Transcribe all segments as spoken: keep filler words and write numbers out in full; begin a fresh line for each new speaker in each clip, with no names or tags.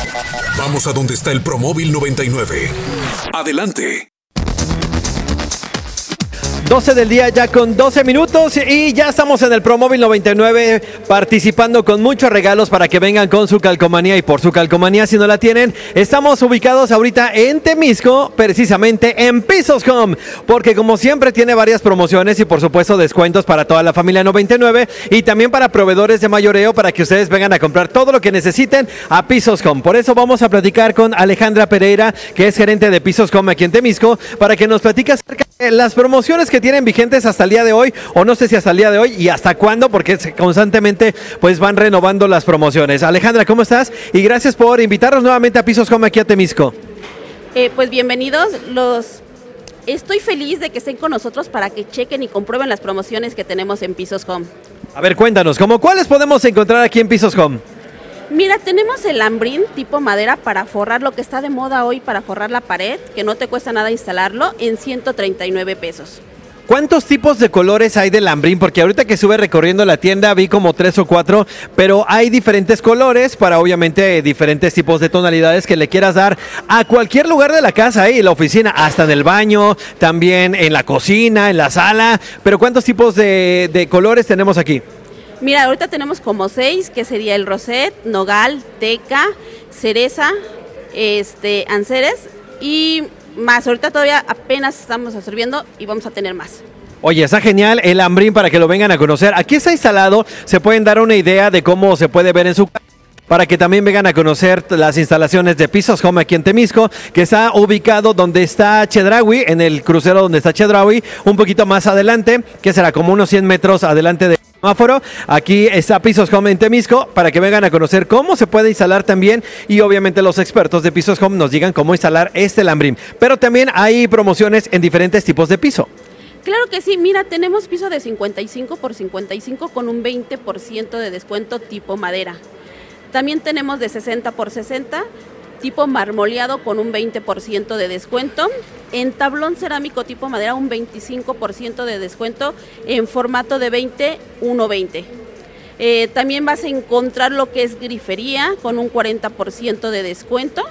Vamos a donde está el Promóvil noventa y nueve. Adelante.
doce del día ya con doce minutos y ya estamos en el Promóvil noventa y nueve participando con muchos regalos para que vengan con su calcomanía. Y por su calcomanía, si no la tienen, estamos ubicados ahorita en Temisco, precisamente en Pisos Home, porque como siempre tiene varias promociones y por supuesto descuentos para toda la familia noventa y nueve y también para proveedores de mayoreo para que ustedes vengan a comprar todo lo que necesiten a Pisos Home. Por eso vamos a platicar con Alejandra Pereira, que es gerente de Pisos Home aquí en Temisco, para que nos platique acerca de las promociones que tienen vigentes hasta el día de hoy, o no sé si hasta el día de hoy y hasta cuándo, porque constantemente pues van renovando las promociones. Alejandra, ¿cómo estás? Y gracias por invitarnos nuevamente a Pisos Home aquí a Temisco.
Eh, pues bienvenidos, los estoy feliz de que estén con nosotros para que chequen y comprueben las promociones que tenemos en Pisos Home.
A ver, cuéntanos, ¿cómo cuáles podemos encontrar aquí en Pisos Home?
Mira, tenemos el lambrín tipo madera para forrar, lo que está de moda hoy para forrar la pared, que no te cuesta nada instalarlo, en ciento treinta y nueve pesos.
¿Cuántos tipos de colores hay de lambrín? Porque ahorita que estuve recorriendo la tienda vi como tres o cuatro, pero hay diferentes colores para obviamente diferentes tipos de tonalidades que le quieras dar a cualquier lugar de la casa, ¿eh? En la oficina, hasta en el baño, también en la cocina, en la sala. Pero ¿cuántos tipos de, de colores tenemos aquí?
Mira, ahorita tenemos como seis, que sería el roset, nogal, teca, cereza, este, anceres y más. Ahorita todavía apenas estamos absorbiendo y vamos a tener más.
Oye, está genial el lambrín para que lo vengan a conocer. Aquí está instalado, se pueden dar una idea de cómo se puede ver en su casa, para que también vengan a conocer las instalaciones de Pisos Home aquí en Temisco, que está ubicado donde está Chedraui, en el crucero donde está Chedraui, un poquito más adelante, que será como unos cien metros adelante de semáforo. Aquí está Pisos Home en Temisco para que vengan a conocer cómo se puede instalar también y obviamente los expertos de Pisos Home nos digan cómo instalar este lambrín. Pero también hay promociones en diferentes tipos de piso.
Claro que sí, mira, tenemos piso de cincuenta y cinco por cincuenta y cinco con un veinte por ciento de descuento tipo madera. También tenemos de sesenta por sesenta tipo marmoleado con un veinte por ciento de descuento. En tablón cerámico tipo madera un veinticinco por ciento de descuento en formato de veinte, uno veinte. Eh, también vas a encontrar lo que es grifería con un cuarenta por ciento de descuento.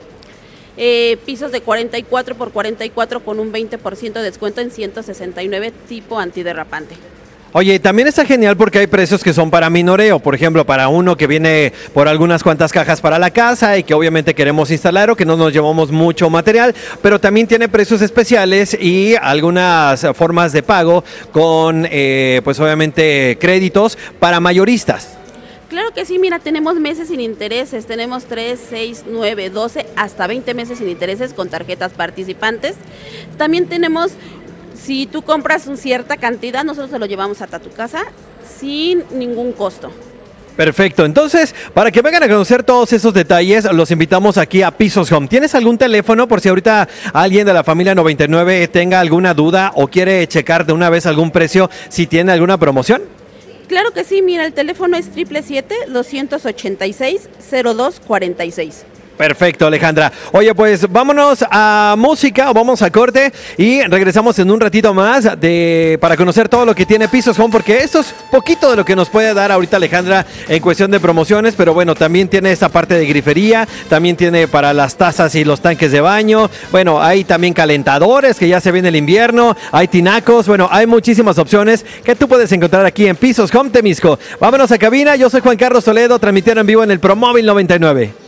Eh, pisos de cuarenta y cuatro por cuarenta y cuatro con un veinte por ciento de descuento en ciento sesenta y nueve tipo antiderrapante.
Oye, también está genial porque hay precios que son para minoreo, por ejemplo, para uno que viene por algunas cuantas cajas para la casa y que obviamente queremos instalar o que no nos llevamos mucho material, pero también tiene precios especiales y algunas formas de pago con, eh, pues obviamente, créditos para mayoristas.
Claro que sí, mira, tenemos meses sin intereses, tenemos tres, seis, nueve, doce, hasta veinte meses sin intereses con tarjetas participantes. También tenemos, si tú compras una cierta cantidad, nosotros te lo llevamos hasta tu casa sin ningún costo.
Perfecto, entonces, para que vengan a conocer todos esos detalles, los invitamos aquí a Pisos Home. ¿Tienes algún teléfono por si ahorita alguien de la familia noventa y nueve tenga alguna duda o quiere checar de una vez algún precio, si tiene alguna promoción?
Claro que sí, mira, el teléfono es siete siete siete, dos ocho seis, cero dos cuatro seis.
Perfecto, Alejandra. Oye, pues vámonos a música o vamos a corte y regresamos en un ratito más de para conocer todo lo que tiene Pisos Home, porque esto es poquito de lo que nos puede dar ahorita Alejandra en cuestión de promociones, pero bueno, también tiene esta parte de grifería, también tiene para las tazas y los tanques de baño, bueno, hay también calentadores, que ya se viene el invierno, hay tinacos, bueno, hay muchísimas opciones que tú puedes encontrar aquí en Pisos Home Temisco. Vámonos a cabina, yo soy Juan Carlos Toledo, transmitiendo en vivo en el Promóvil noventa y nueve.